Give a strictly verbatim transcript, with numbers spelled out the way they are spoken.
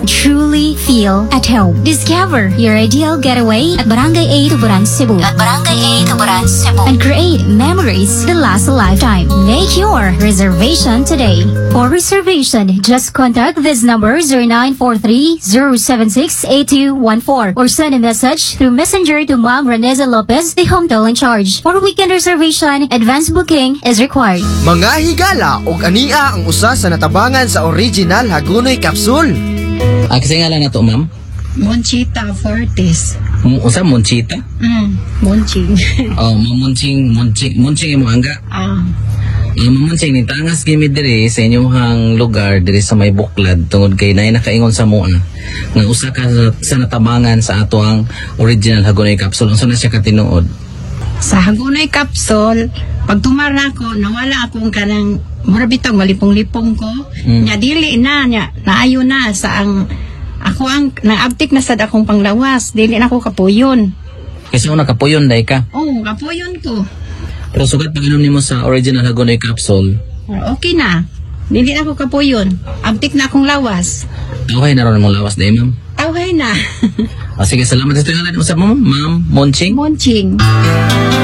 Truly feel at home. Discover your ideal getaway at Barangay A, Tuburan, Cebu. At Barangay A, Tuburan, Cebu. And create memories that last a lifetime. Make your reservation today. For reservation, just contact this number zero nine four three, zero seven six, eight two one four or send a message through Messenger to Ma'am Reneza Lopez, the home in charge. For weekend reservation, advance booking is required. Mga higala og ania ang usa sa natabangan sa original Hagonoy Capsule. Ah, kasi nga lang na to, ma'am? Monchita Fortis. M- Usa, Monchita? Mm, Monching. Oh, mamunching, munching, munching imo angga. Ah, Uh, mamunching, ni tangas gimi diri sa inyong lugar, diri sa may buklad, tungod kay nay nakaingon sa mua, nga usa ka sa, sa natabangan sa ato ang original Hagonoy Capsule. Unsa na siya katinuod? sa Hagonoy Capsule, pag tumara ko, nawala akong kanang mura bitong malipong-lipong ko. Mm. Nya dili na nya, naayo na sa ang ako ang naabtik na sad akong panglawas, dili na ako kapuyon. Kasi una kapuyon day ka. Oh, kapuyon ko. Pero sugat pag inom nimo sa original Hagonoy Capsule, Okay na. Dili na ako kapuyon. Abtik na akong lawas. okay na ron mong lawas day, ma'am. Okay na. Ah, sige, salamat sa tingala mo sa ma'am, ma'am Monching. Monching.